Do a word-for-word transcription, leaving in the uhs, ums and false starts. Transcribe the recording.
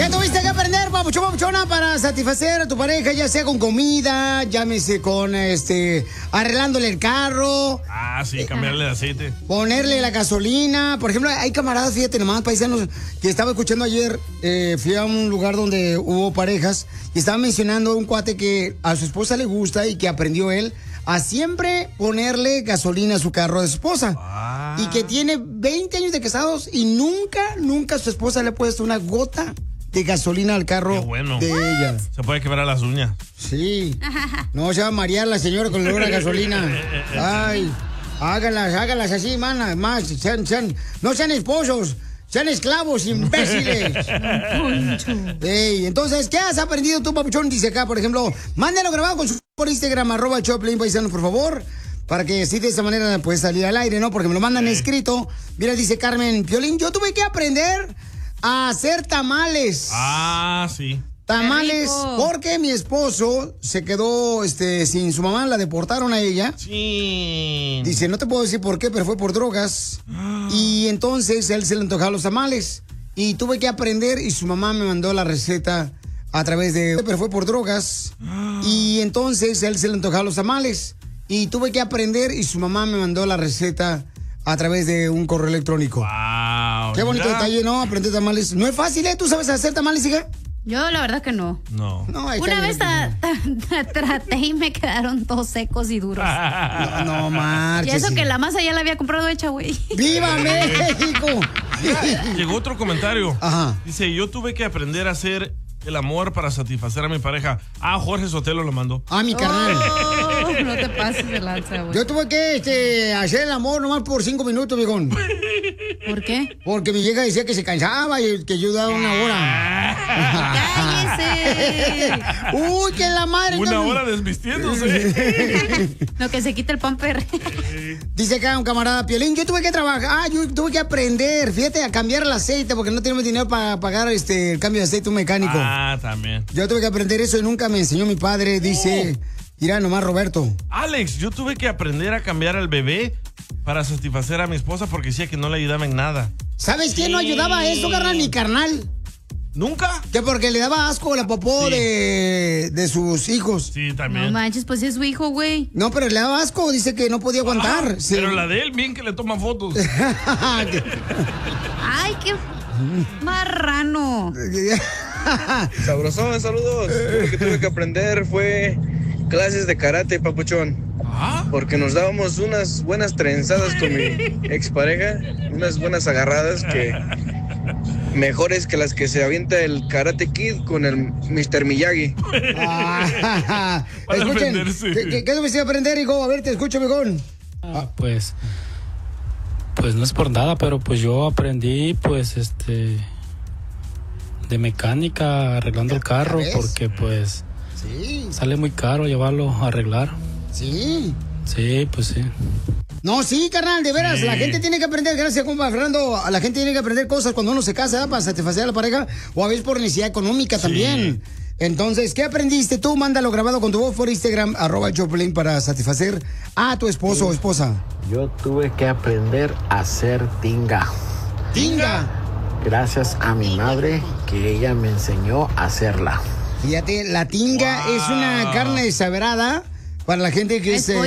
¿Qué tuviste que aprender, papuchón, papuchona, para satisfacer a tu pareja, ya sea con comida, llámese con, este, arreglándole el carro? Ah, sí, cambiarle de aceite. Ponerle la gasolina. Por ejemplo, hay camaradas, fíjate nomás, paisanos, que estaba escuchando ayer, eh, fui a un lugar donde hubo parejas y estaban mencionando un cuate que a su esposa le gusta y que aprendió él a siempre ponerle gasolina a su carro de su esposa. Ah. Y que tiene veinte años de casados y nunca, nunca su esposa le ha puesto una gota de gasolina al carro. Qué bueno. De What? ella. Se puede quebrar las uñas. Sí. No se va a marear la señora con el olor a gasolina. Ay, hágalas, hágalas así, mana. Más, sean, sean, no sean esposos, sean esclavos, imbéciles. Ey, entonces, ¿qué has aprendido tú, papuchón? Dice acá, por ejemplo, mándalo grabado con su por Instagram, arroba Choplin Paisano, por favor. Para que así de esa manera puede salir al aire, ¿no? Porque me lo mandan sí. escrito. Mira, dice Carmen Piolín, yo tuve que aprender a hacer tamales. Ah, sí. Tamales, porque mi esposo se quedó este, sin su mamá, la deportaron a ella. Sí. Dice, no te puedo decir por qué, pero fue por drogas. Y entonces a él se le antojaban los tamales. Y tuve que aprender y su mamá me mandó la receta a través de... Pero fue por drogas. Y entonces a él se le antojaban los tamales. Y tuve que aprender y su mamá me mandó la receta a través de un correo electrónico. Wow. Qué bonito detalle, ¿no? Aprender tamales. No es fácil, ¿eh? ¿Tú sabes hacer tamales, hija? Yo la verdad que no. No. no Una vez ta, ta, ta, traté y me quedaron todos secos y duros. No, no marches. Y eso que la masa ya la había comprado hecha, güey. ¡Viva México! Llegó otro comentario. Ajá. Dice, yo tuve que aprender a hacer el amor para satisfacer a mi pareja. Ah, Jorge Sotelo lo mandó. Ah, mi carnal. Oh, no te pases de lanza, güey. Yo tuve que este, hacer el amor nomás por cinco minutos, viejón. ¿Por qué? Porque mi vieja decía que se cansaba y que yo daba una hora. ¡Cállese! ¡Uy, que la madre! Una también. Hora desvistiéndose. Lo que se quita el pamper. Dice acá un camarada, Piolín, yo tuve que trabajar, ah, yo tuve que aprender, fíjate, a cambiar el aceite porque no tenemos dinero para pagar este el cambio de aceite un mecánico. Ah, también. Yo tuve que aprender eso y nunca me enseñó mi padre, dice, mira nomás Roberto. Alex, yo tuve que aprender a cambiar al bebé para satisfacer a mi esposa porque decía que no le ayudaba en nada. ¿Sabes sí. quién no ayudaba a eso, carnal? Mi carnal. ¿Nunca? Que porque le daba asco la popó sí. de, de sus hijos. Sí, también. No manches, pues es su hijo, güey. No, pero le daba asco, dice que no podía aguantar. Ah, sí. Pero la de él, bien que le toma fotos. Ay, qué marrano. Sabrosón, saludos. Lo que tuve que aprender fue clases de karate, papuchón. ¿Ah? Porque nos dábamos unas buenas trenzadas con mi expareja, unas buenas agarradas que mejores que las que se avienta el Karate Kid con el mister Miyagi. Ah, escuchen, ¿qué, qué, qué debes aprender, hijo? A ver, te escucho, mejor. Ah, pues, pues no es por nada, pero pues yo aprendí, pues, este, de mecánica arreglando el carro, porque pues sí. sale muy caro llevarlo a arreglar. Sí. Sí, pues sí. No, sí, carnal, de veras, sí. La gente tiene que aprender, gracias, compa Fernando, la gente tiene que aprender cosas cuando uno se casa, ¿eh? Para satisfacer a la pareja, o a veces por necesidad económica sí. también. Entonces, ¿qué aprendiste tú? Mándalo grabado con tu voz por Instagram, arroba Choplin, para satisfacer a tu esposo sí. o esposa. Yo tuve que aprender a hacer tinga. ¿Tinga? Gracias a mi madre, que ella me enseñó a hacerla. Fíjate, la tinga wow. es una carne deshebrada para la gente que es... es